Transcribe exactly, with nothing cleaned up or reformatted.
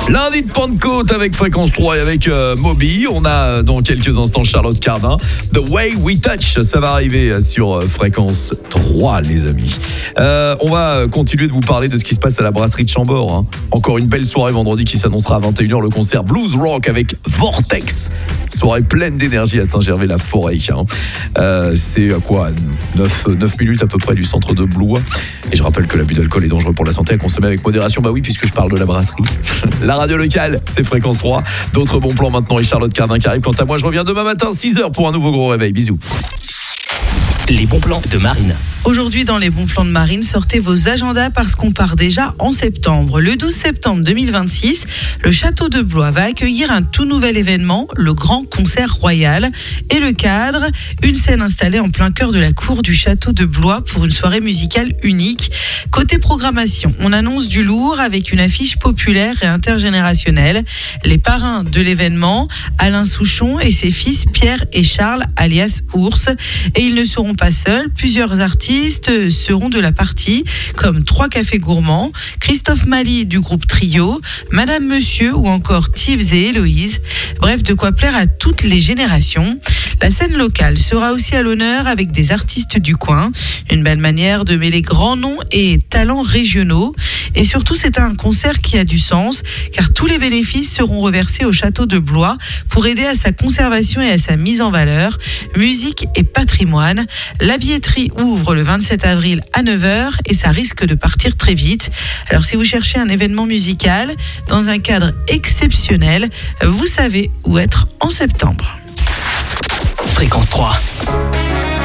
Lundi de Pentecôte avec Fréquence trois et avec euh, Moby. On a euh, dans quelques instants Charlotte Cardin. The Way We Touch, ça va arriver sur euh, Fréquence trois, les amis. Euh, on va continuer de vous parler de ce qui se passe à la brasserie de Chambord. Hein. Encore une belle soirée vendredi qui s'annoncera à vingt et une heures. Le concert Blues Rock avec Vortex. Soirée pleine d'énergie à Saint-Gervais-la-Forêt. Hein. Euh, c'est à quoi neuf minutes à peu près du centre de Blois. Et je rappelle que l'abus d'alcool est dangereux pour la santé, à consommer avec modération. Bah oui, puisque je parle de la brasserie. La radio locale, c'est Fréquence trois. D'autres bons plans maintenant et Charlotte Cardin qui arrive. Quant à moi, je reviens demain matin, six heures pour un nouveau gros réveil. Bisous. Les bons plans de Marine. Aujourd'hui, dans les bons plans de Marine, sortez vos agendas parce qu'on part déjà en septembre. Le douze septembre deux mille vingt-six, le Château de Blois va accueillir un tout nouvel événement, le Grand Concert Royal. Et le cadre, une scène installée en plein cœur de la cour du Château de Blois pour une soirée musicale unique. Côté programmation, on annonce du lourd avec une affiche populaire et intergénérationnelle. Les parrains de l'événement, Alain Souchon et ses fils Pierre et Charles, alias Ours. Et ils ne seront pas seuls, plusieurs artistes seront de la partie, comme Trois Cafés Gourmands, Christophe Mali du groupe Trio, Madame Monsieur ou encore Tibbs et Héloïse. Bref, de quoi plaire à toutes les générations. La scène locale sera aussi à l'honneur avec des artistes du coin. Une belle manière de mêler grands noms et talents régionaux. Et surtout, c'est un concert qui a du sens, car tous les bénéfices seront reversés au Château de Blois pour aider à sa conservation et à sa mise en valeur. Musique et patrimoine. La billetterie ouvre le vingt-sept avril à neuf heures et ça risque de partir très vite. Alors si vous cherchez un événement musical dans un cadre exceptionnel, vous savez où être en septembre. Fréquence trois.